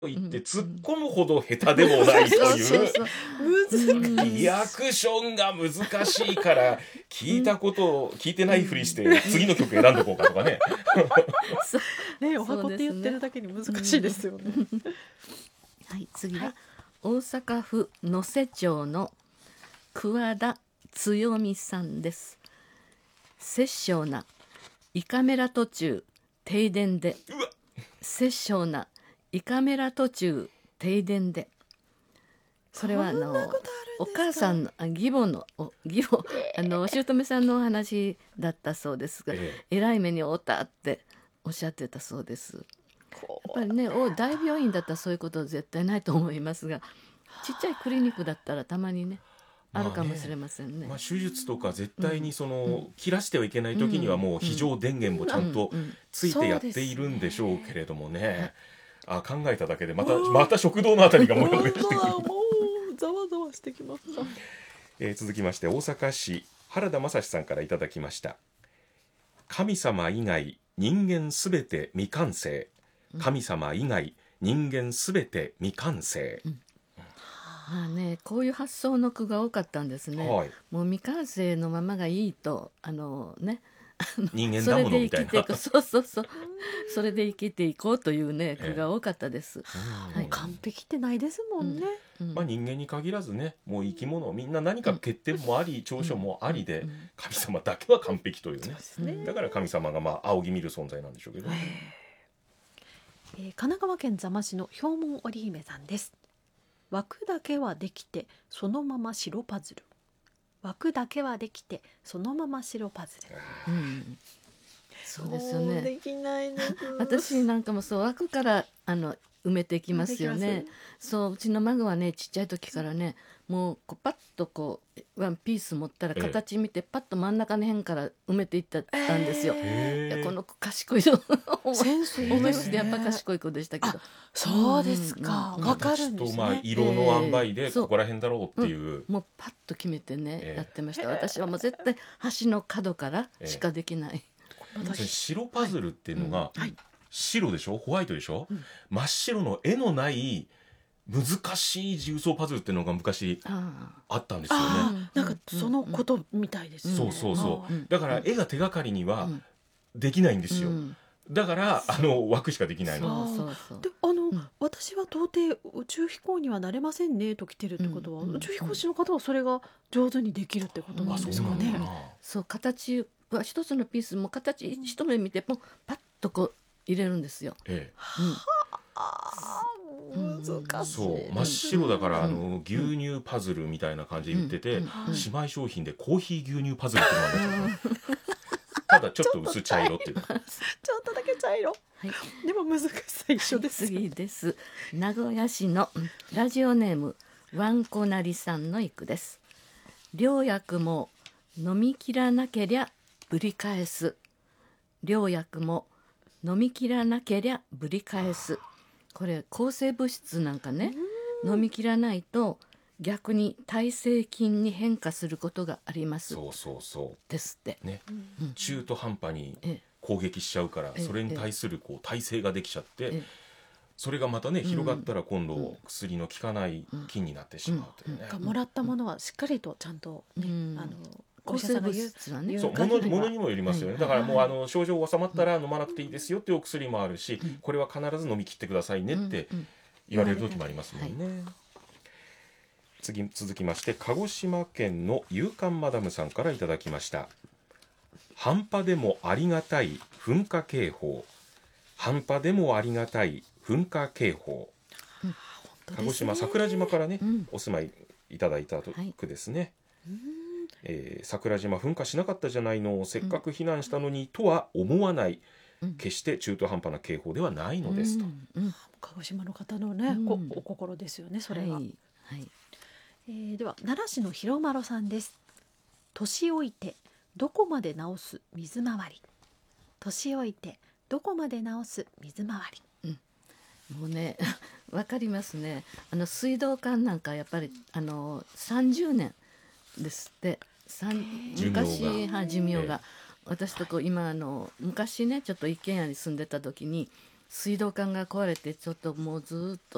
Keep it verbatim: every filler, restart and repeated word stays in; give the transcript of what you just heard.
言って突っ込むほど下手でもないというリアクションが難しいから聞いたことを聞いてないふりして次の曲選んでこうかとかねね、お箱って言ってるだけに難しいですよね。 はい、次は大阪府能勢町の桑田強美さんです。殺生な胃カメラ途中停電で、殺生な胃カメラ途中停電で、これはあのお母さんのあ義母のお義母あのお姑さんのお話だったそうですが、ええ、らい目に遭ったっておっしゃってたそうです。やっぱりね、お大病院だったらそういうことは絶対ないと思いますが、ちっちゃいクリニックだったらたまにねあるかもしれませんね。 まあ、手術とか絶対にその、うん、切らしてはいけない時にはもう非常電源もちゃんとついてやっているんでしょうけれどもね、うんうん、あ考えただけでまたまた食道のあたりがもやもやしてくる。 もうざわざわしてきます、 えー、続きまして大阪市原田正史さんからいただきました。神様以外人間すべて未完成、神様以外人間すべて未完成、うん、 まあね、こういう発想の句が多かったんですね、はい、もう未完成のままがいいとあのね人間だものみたいなそうそうそうそれで生きていこうというね句が多かったです、 えーはい、完璧ってないですもんね、 うんうん、まあ、人間に限らずね、もう生き物みんな何か欠点もあり長所もありで、神様だけは完璧というね、うん、だから神様がまあ仰ぎ見る存在なんでしょうけど、 えー、神奈川県座間市の氷門織姫さんです。枠だけはできてそのまま白パズル、枠だけはできてそのまま白パズル、うん、 そうですよね。 できないです。 私なんかもそう枠からあの埋めていきますよね。そううちの孫はねちっちゃい時からねもうこうパッとこうワンピース持ったら形見てパッと真ん中の辺から埋めていったんですよ。いやこの子賢いのセンスいい思いしてやっぱ賢い子でしたけど。 そうですか、わ、うん、かるんですね。 まあ、色の塩梅でここら辺だろうっていう、えーうん、もうパッと決めてね、えー、やってました。私はもう絶対端の角からしかできない、 えー、白パズルっていうのが、はいはい、白でしょ、ホワイトでしょ、うん、真っ白の絵のない難しいジグソーパズルっていうのが昔あったんですよね。 なんかそのことみたいですね、 うん、そうそうそう、だから絵が手がかりにはできないんですよ、うん、だからあの枠しかできないの。 そうそうであの、うん、私は到底宇宙飛行にはなれませんねと来てるってことは、うん、宇宙飛行士の方はそれが上手にできるってことなんですかね。 うん、そう形は一つのピースも形一目見てもパッとこう入れるんですよ、ええ、うんあ難しい。 そう真っ白だから、うん、あの牛乳パズルみたいな感じで言ってて、うんうん、姉妹商品でコーヒー牛乳パズルってのがあるんですよ、ただちょっと薄茶色っていうちょっとだけ茶色、はい、でも難しさ一緒です。 次です。名古屋市のラジオネームワンコなりさんの一句です。良薬も飲み切らなけりゃぶり返す、良薬も飲み切らなけりゃぶり返す。これ抗生物質なんかね飲み切らないと逆に耐性菌に変化することがあります。 そうそうそうですって、 ね、うん、中途半端に攻撃しちゃうから、それに対するこう耐性ができちゃって、それがまたね広がったら今度薬の効かない菌になってしまうというね、 うんうん、もらったものはしっかりとちゃんと、ね、うん、あの抗生物質はね、 そう物に物にもよりますよね、はい、だからもうあの症状収まったら飲まなくていいですよっていうお薬もあるし、うん、これは必ず飲み切ってくださいねって言われる時もありますもんね、はい。次続きまして鹿児島県の勇敢マダムさんからいただきました。半端でもありがたい噴火警報、半端でもありがたい噴火警報、うん、鹿児島桜島からね、うん、お住まいいただいた句ですね、はい、えー、桜島噴火しなかったじゃないの、せっかく避難したのにとは思わない、うん、決して中途半端な警報ではないのですと、うんうん、鹿児島の方のね、うん、お心ですよねそれは、はいはい。えー、では奈良市の広丸さんです。年老いてどこまで直す水回り、年老いてどこまで直す水回り、 うん、もうねわかりますね。あの水道管なんかやっぱりあのさんじゅうねんですって、昔は寿命が、私とこう今あの昔ねちょっと一軒家に住んでた時に水道管が壊れてちょっともうずっと